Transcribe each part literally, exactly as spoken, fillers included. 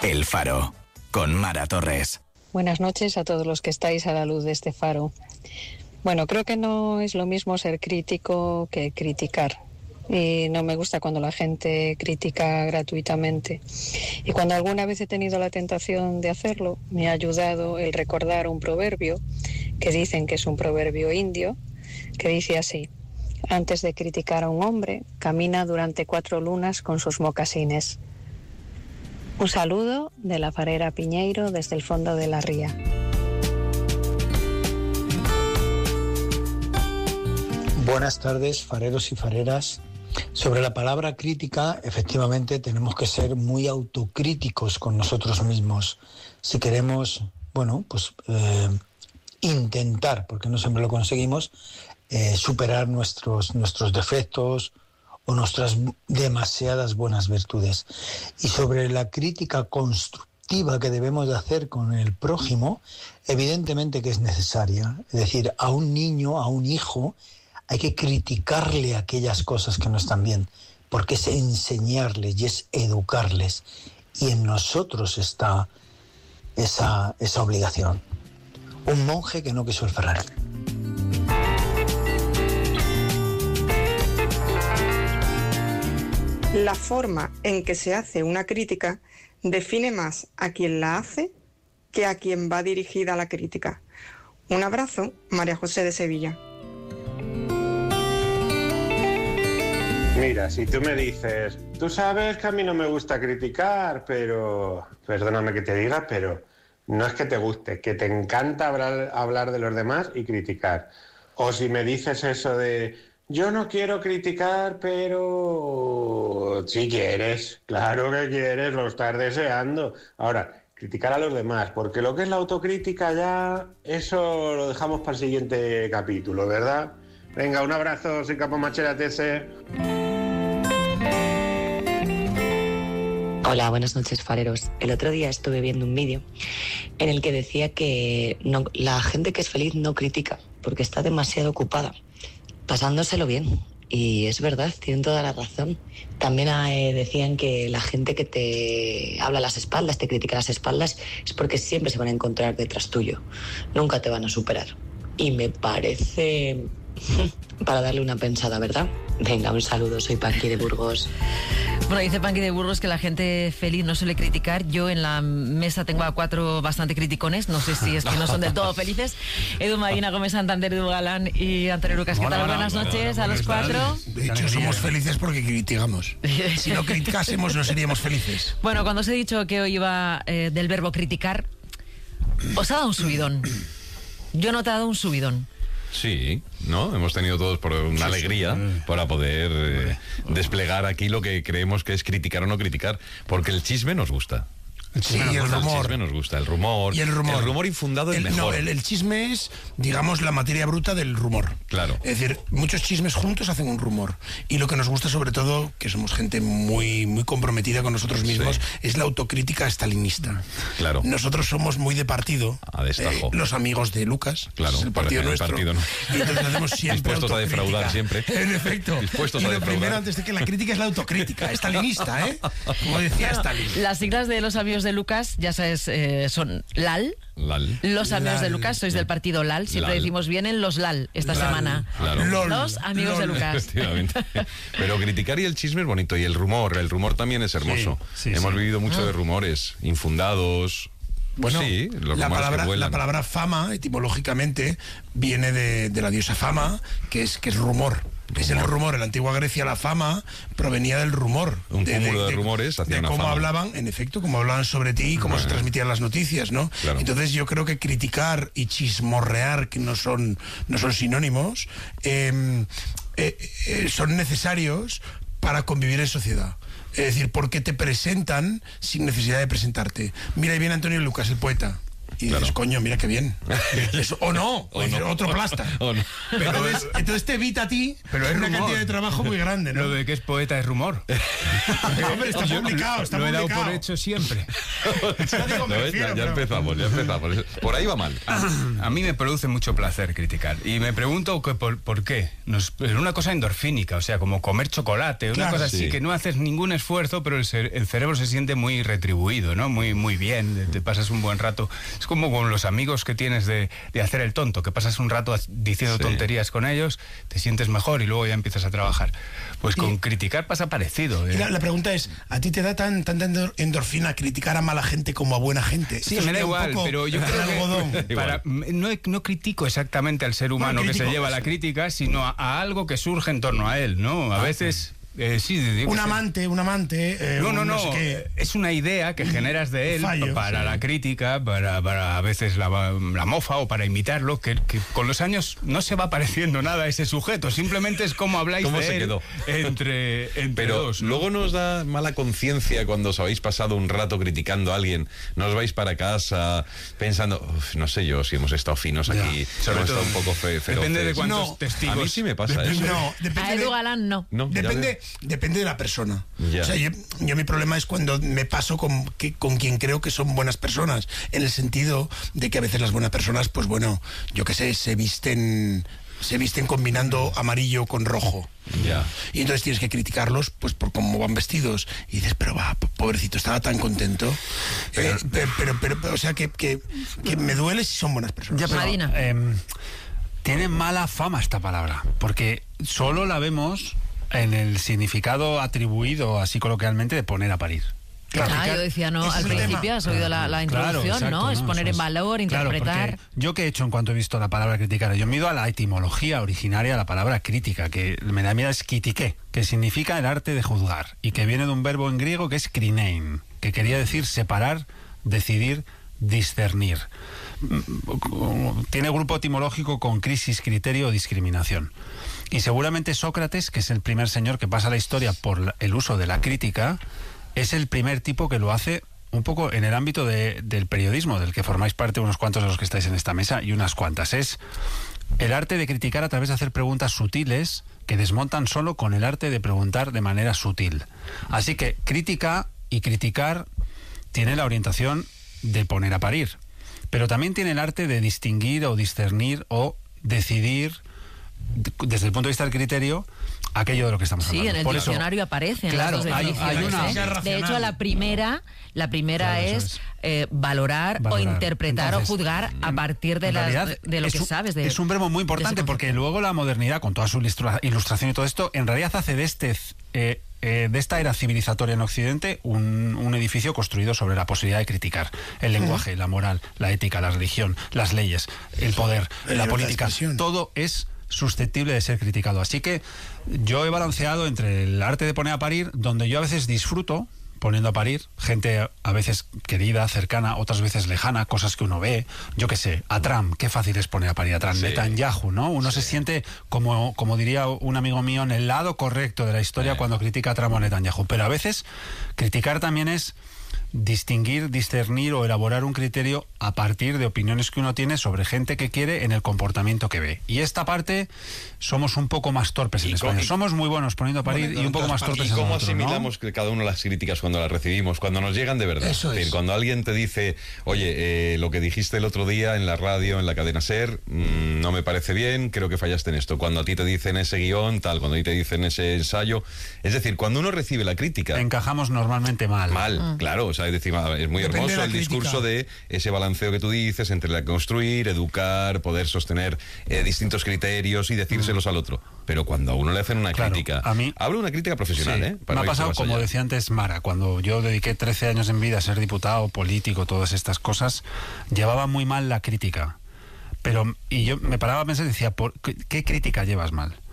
El Faro, con Mara Torres. Buenas noches a todos los que estáis a la luz de este faro. Bueno, creo que no es lo mismo ser crítico que criticar. Y no me gusta cuando la gente critica gratuitamente. Y cuando alguna vez he tenido la tentación de hacerlo, me ha ayudado el recordar un proverbio, que dicen que es un proverbio indio, que dice así: antes de criticar a un hombre, camina durante cuatro lunas con sus mocasines. Un saludo de la farera Piñeiro desde el fondo de la ría. Buenas tardes, fareros y fareras. Sobre la palabra crítica, efectivamente tenemos que ser muy autocríticos con nosotros mismos. Si queremos, bueno, pues eh, intentar, porque no siempre lo conseguimos, eh, superar nuestros, nuestros defectos o nuestras demasiadas buenas virtudes. Y sobre la crítica constructiva que debemos de hacer con el prójimo, evidentemente que es necesaria. Es decir, a un niño, a un hijo, hay que criticarle aquellas cosas que no están bien, porque es enseñarles y es educarles. Y en nosotros está esa, esa obligación. Un monje que no quiso el Ferrari. La forma en que se hace una crítica define más a quien la hace que a quien va dirigida la crítica. Un abrazo, María José de Sevilla. Mira, si tú me dices, tú sabes que a mí no me gusta criticar, pero, perdóname que te diga, pero no es que te guste, que te encanta hablar, hablar de los demás y criticar. O si me dices eso de, yo no quiero criticar, pero sí quieres, claro que quieres, lo estás deseando. Ahora, criticar a los demás, porque lo que es la autocrítica ya, eso lo dejamos para el siguiente capítulo, ¿verdad? Venga, un abrazo, soy Capo Machera T C. Hola, buenas noches, fareros. El otro día estuve viendo un vídeo en el que decía que no, la gente que es feliz no critica, porque está demasiado ocupada, pasándoselo bien. Y es verdad, tienen toda la razón. También eh, decían que la gente que te habla a las espaldas, te critica a las espaldas, es porque siempre se van a encontrar detrás tuyo. Nunca te van a superar. Y me parece para darle una pensada, ¿verdad? Venga, un saludo, soy Panqui de Burgos. Bueno, dice Panqui de Burgos que la gente feliz no suele criticar. Yo en la mesa tengo a cuatro bastante criticones, no sé si es que no son del todo felices. Edu Marina, Gómez Santander, Edu Galán y Antonio Lucas. ¿Qué tal? Hola, buenas hola, noches hola, a los cuatro. De hecho, somos felices porque criticamos. Si no criticásemos, no seríamos felices. Bueno, cuando os he dicho que hoy iba eh, del verbo criticar, os ha dado un subidón. Yo no te he dado un subidón. Sí, ¿no? Hemos tenido todos por una sí, alegría sí. para poder eh, desplegar aquí lo que creemos que es criticar o no criticar, porque el chisme nos gusta. El chisme, sí, el rumor. El chisme nos gusta, el rumor. Y el rumor. El rumor infundado es el, mejor. No, el, el chisme es, digamos, la materia bruta del rumor. Claro. Es decir, muchos chismes juntos hacen un rumor. Y lo que nos gusta, sobre todo, que somos gente muy, muy comprometida con nosotros mismos, sí. es la autocrítica stalinista. Claro. Nosotros somos muy de partido. A destajo. Eh, los amigos de Lucas. Claro. Es el partido el nuestro. Partido, ¿no? Y entonces hacemos siempre dispuestos a defraudar siempre. En efecto. Dispuestos y a lo defraudar. primero, antes de que la crítica, es la autocrítica. Stalinista, ¿eh? Como decía bueno, Stalin. Las siglas de los amigos de Lucas, ya sabes, Eh, son L A L. Lal. Los amigos Lal. de Lucas, sois del partido L A L. Siempre Lal. decimos vienen los L A L esta Lal. semana. Claro. Lol. Los amigos Lol. de Lucas. Efectivamente. Pero criticar y el chisme es bonito. Y el rumor, el rumor también es hermoso. Sí, sí, Hemos sí. vivido mucho Ah. de rumores infundados. Bueno, sí, los la, rumores palabra, que vuelan. la palabra fama, etimológicamente, viene de, de la diosa Fama, que es, que es rumor. Es el rumor. En la antigua Grecia la fama provenía del rumor. Un de, cúmulo de, de, de rumores hacia de una cómo fama. hablaban, en efecto, cómo hablaban sobre ti y cómo Bueno. se transmitían las noticias, ¿no? Claro. Entonces yo creo que criticar y chismorrear, que no son, no son sinónimos, eh, eh, eh, son necesarios para convivir en sociedad. Es decir, porque te presentan sin necesidad de presentarte. Mira, ahí viene Antonio Lucas, el poeta. Y Claro. dices, coño, mira qué bien. Eso, o no, o, O no. otro plasta. O no. Pero entonces, entonces te evita a ti Pero es una rumor. cantidad de trabajo muy grande, ¿no? Lo de que es poeta es rumor. Hombre, está Yo publicado, está lo he dado publicado. por hecho siempre. Ya digo, me ¿No ves? refiero, Ya, ya pero- empezamos, ya empezamos. Por ahí va mal. A mí me produce mucho placer criticar. Y me pregunto que por, por qué. Nos, es una cosa endorfínica, o sea, como comer chocolate, una Claro, cosa así sí. que no haces ningún esfuerzo, pero el, cer- el cerebro se siente muy retribuido, ¿no? Muy, muy bien, te pasas un buen rato. Es como con los amigos que tienes de, de hacer el tonto, que pasas un rato diciendo Sí. tonterías con ellos, te sientes mejor y luego ya empiezas a trabajar. Pues con Y- criticar pasa parecido. Y ¿eh? la, la pregunta es, ¿a ti te da tan, tanta endor- endorfina criticar a mala gente como a buena gente? Sí, Esto me da sería un igual, poco pero yo el creo algodón. que para, no, no critico exactamente al ser humano Bueno, que se critico- lleva la crítica, sino a, a algo que surge en torno a él, ¿no? A veces, eh, sí, digo Un que sí. amante, un amante... eh, No, no, un no, sé qué. es una idea que generas de él fallo, para sí. la crítica, para, para a veces la, la mofa o para imitarlo, que, que con los años no se va pareciendo nada a ese sujeto, simplemente es como habláis ¿Cómo de se él quedó? entre, entre Pero dos, ¿no? luego nos da mala conciencia cuando os habéis pasado un rato criticando a alguien, no os vais para casa pensando, "Uf, no sé yo si hemos estado finos Ya. aquí, Sobre hemos todo, estado un poco fe feroces". depende de cuántos No, testigos. A mí sí me pasa Dep- eso. No, depende A Edu de- Galán no. No, ya Depende, veo. depende de la persona. Ya. O sea, yo, yo mi problema es cuando me paso con, que, con quien creo que son buenas personas, en el sentido de que a veces las buenas personas, pues bueno, yo qué sé, se visten se visten combinando amarillo con rojo. Ya. Y entonces tienes que criticarlos pues por cómo van vestidos. Y dices, pero va, pobrecito, estaba tan contento. Eh, pero, pero, pero, o sea, que, que, que me duele si son buenas personas. Ya, pero, Madina. em, tiene mala fama esta palabra, porque solo la vemos en el significado atribuido así coloquialmente de poner a parir. Ah, yo decía, no, Ese al es el principio tema. has oído la, la Claro, introducción, exacto, ¿no? Es poner Eso en valor, Claro, interpretar. porque yo que he hecho en cuanto he visto la palabra criticar, yo me he ido a la etimología originaria de la palabra crítica, que me da miedo es kitike, que significa el arte de juzgar, y que viene de un verbo en griego que es krinein, que quería decir separar, decidir, discernir. Tiene grupo etimológico con crisis, criterio o discriminación. Y seguramente Sócrates, que es el primer señor que pasa la historia por la- el uso de la crítica, es el primer tipo que lo hace un poco en el ámbito de- del periodismo, del que formáis parte unos cuantos de los que estáis en esta mesa y unas cuantas. Es el arte de criticar a través de hacer preguntas sutiles que desmontan solo con el arte de preguntar de manera sutil. Así que crítica y criticar tiene la orientación de poner a parir, pero también tiene el arte de distinguir o discernir o decidir desde el punto de vista del criterio aquello de lo que estamos Sí, hablando. en el Por eso- diccionario aparecen Claro, las dos hay- definiciones, hay una- ¿eh? Sea De racional. hecho, la primera, la primera Claro, eso es, es. eh, valorar, Valorar. o interpretar Entonces, o juzgar a partir de, en las- realidad, de lo es que un- sabes. De, es un verbo muy de importante ese porque concepto. luego la modernidad, con toda su ilustra- ilustración y todo esto, en realidad hace de este eh, eh, de esta era civilizatoria en Occidente un, un edificio construido sobre la posibilidad de criticar el lenguaje, la moral, la ética, la religión, las leyes, el poder, La la libertad de política. expresión. Todo es susceptible de ser criticado. Así que yo he balanceado entre el arte de poner a parir, donde yo a veces disfruto poniendo a parir gente a veces querida, cercana, otras veces lejana, cosas que uno ve, yo qué sé, a Trump, qué fácil es poner a parir a Trump, Sí. Netanyahu, ¿no? Uno se siente, como, como diría un amigo mío, en el lado correcto de la historia Sí. cuando critica a Trump o Netanyahu, pero a veces criticar también es distinguir, discernir o elaborar un criterio a partir de opiniones que uno tiene sobre gente que quiere en el comportamiento que ve. Y esta parte somos un poco más torpes en Y España. co- y- somos muy buenos poniendo a parir Bueno, y un poco más torpes ¿Y en cómo nosotros, ¿no? asimilamos que cada uno las críticas cuando las recibimos, cuando nos llegan de verdad? Eso es. decir, cuando alguien te dice, oye, eh, lo que dijiste el otro día en la radio, en la cadena SER, mmm, no me parece bien, creo que fallaste en esto. Cuando a ti te dicen ese guión, tal, cuando a ti te dicen ese ensayo. Es decir, cuando uno recibe la crítica... Encajamos normalmente mal. Mal, claro, o sea, es decir, es muy Depende de hermoso la el crítica. discurso de ese balanceo que tú dices entre la construir, educar, poder sostener eh, distintos criterios y decírselos al otro. Pero cuando a uno le hacen una Claro, crítica, a mí- hablo de una crítica profesional, Sí, ¿eh? Para me ha no irse pasado, más como allá. decía antes Mara, cuando yo dediqué trece años en vida a ser diputado, político, todas estas cosas, llevaba muy mal la crítica. Pero, y yo me paraba a pensar y decía, ¿por qué, qué crítica llevas mal?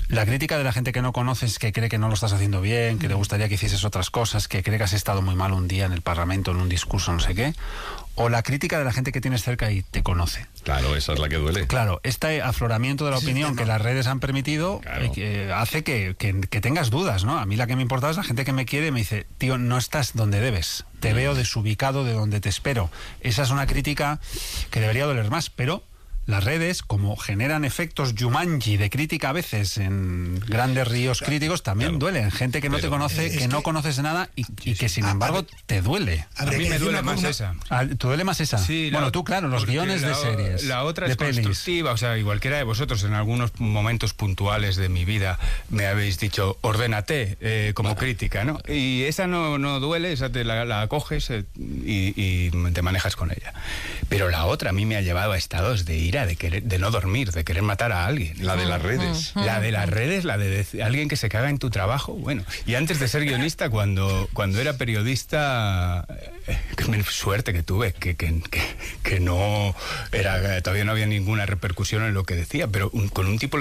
La crítica de la gente que no conoces, que cree que no lo estás haciendo bien, que le gustaría que hicieses otras cosas, que cree que has estado muy mal un día en el Parlamento, en un discurso, no sé qué. O la crítica de la gente que tienes cerca y te conoce. Claro, esa es la que duele. Claro, este afloramiento de la Ese opinión tema. que las redes han permitido Claro. eh, que hace que, que- que tengas dudas, ¿no? A mí la que me importa es la gente que me quiere y me dice, tío, no estás donde debes, te veo desubicado de donde te espero. Esa es una crítica que debería doler más, pero las redes, como generan efectos Jumanji de crítica a veces en grandes ríos críticos, también Claro. duelen. Gente que no Pero te conoce, es que no que- conoces de nada y, y que sin A- a embargo ver- te duele. A Habría mí que me decir duele una- más una- esa. Ah, ¿Te duele más esa? Sí, la- bueno, tú, claro, los porque guiones de la- series. La otra de es pelis. constructiva, o sea, igual que era de vosotros, en algunos momentos puntuales de mi vida me habéis dicho, ordénate, eh, como crítica, ¿no? Y esa no, no duele, esa te la, la coges eh, y, y te manejas con ella. Pero la otra a mí me ha llevado a estados de ira, de querer, de no dormir, de querer matar a alguien. La de las redes. La de las redes, la de dec- alguien que se caga en tu trabajo, bueno. Y antes de ser guionista, cuando, cuando era periodista, eh, qué men- suerte que tuve, que, que, que, que no era, todavía no había ninguna repercusión en lo que decía, pero un- con un tipo